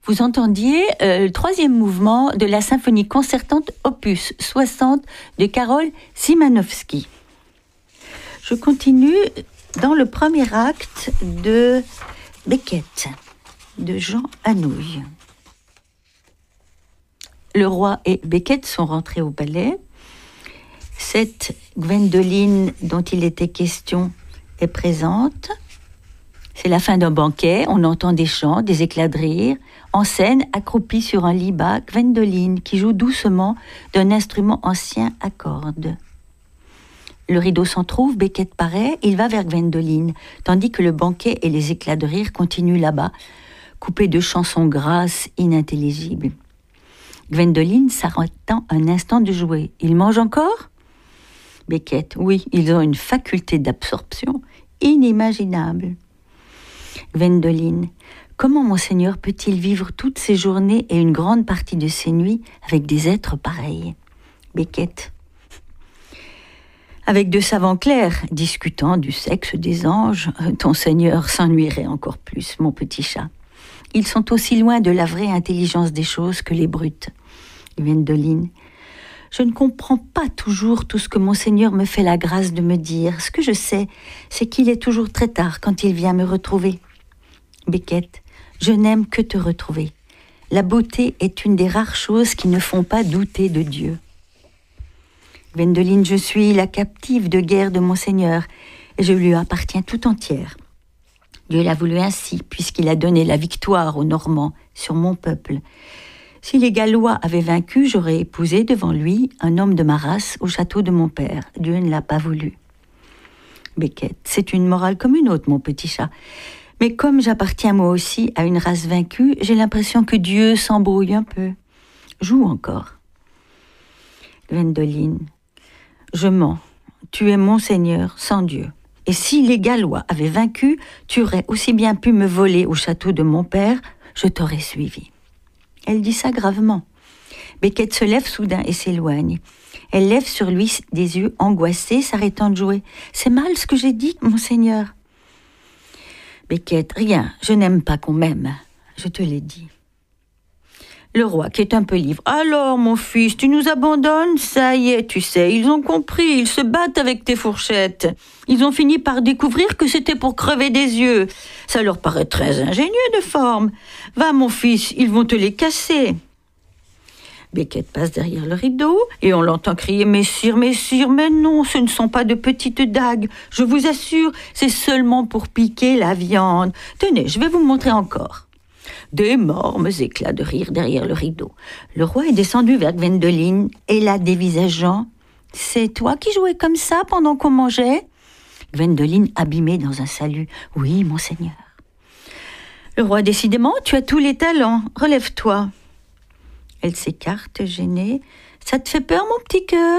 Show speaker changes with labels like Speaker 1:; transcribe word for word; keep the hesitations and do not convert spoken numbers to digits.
Speaker 1: vous entendiez euh, le troisième mouvement de la symphonie concertante opus soixante de Karol Szymanowski. Je continue dans le premier acte de Beckett, de Jean Anouilh. Le roi et Beckett sont rentrés au palais. Cette Gwendoline dont il était question est présente. C'est la fin d'un banquet, on entend des chants, des éclats de rire. En scène, accroupie sur un lit bas, Gwendoline qui joue doucement d'un instrument ancien à cordes. Le rideau s'entrouvre, Beckett paraît, il va vers Gwendoline, tandis que le banquet et les éclats de rire continuent là-bas, coupés de chansons grasses, inintelligibles. Gwendoline s'arrêtant un instant de jouer. Ils mangent encore ? Beckett, oui, ils ont une faculté d'absorption inimaginable. Gwendoline, comment monseigneur peut-il vivre toutes ses journées et une grande partie de ses nuits avec des êtres pareils ? Beckett, avec de savants clercs, discutant du sexe des anges, ton seigneur s'ennuierait encore plus, mon petit chat. Ils sont aussi loin de la vraie intelligence des choses que les brutes. Gwendoline, je ne comprends pas toujours tout ce que monseigneur me fait la grâce de me dire. Ce que je sais, c'est qu'il est toujours très tard quand il vient me retrouver. Beckett, je n'aime que te retrouver. La beauté est une des rares choses qui ne font pas douter de Dieu. Gwendoline, je suis la captive de guerre de monseigneur et je lui appartiens tout entière. Dieu l'a voulu ainsi, puisqu'il a donné la victoire aux Normands sur mon peuple. Si les Gallois avaient vaincu, j'aurais épousé devant lui un homme de ma race au château de mon père. Dieu ne l'a pas voulu. Beckett, c'est une morale comme une autre, mon petit chat. Mais comme j'appartiens moi aussi à une race vaincue, j'ai l'impression que Dieu s'embrouille un peu. Joue encore. Gwendoline, je mens. Tu es mon Seigneur sans Dieu. Et si les Gallois avaient vaincu, tu aurais aussi bien pu me voler au château de mon père, je t'aurais suivi. Elle dit ça gravement. Beckett se lève soudain et s'éloigne. Elle lève sur lui des yeux angoissés, s'arrêtant de jouer. « C'est mal ce que j'ai dit, monseigneur ?» Beckett, rien, je n'aime pas qu'on m'aime, je te l'ai dit. Le roi, qui est un peu livre. « Alors, mon fils, tu nous abandonnes ? Ça y est, tu sais, ils ont compris, ils se battent avec tes fourchettes. Ils ont fini par découvrir que c'était pour crever des yeux. Ça leur paraît très ingénieux de forme. Va, mon fils, ils vont te les casser. » Beckett passe derrière le rideau et on l'entend crier « Messire, messire, mais non, ce ne sont pas de petites dagues. Je vous assure, c'est seulement pour piquer la viande. Tenez, je vais vous montrer encore. » D'énormes éclats de rire derrière le rideau. Le roi est descendu vers Gwendoline et la dévisageant. « C'est toi qui jouais comme ça pendant qu'on mangeait ?» Gwendoline abîmée dans un salut. « Oui, monseigneur. » Le roi, décidément, tu as tous les talents. Relève-toi. Elle s'écarte, gênée. « Ça te fait peur, mon petit cœur ?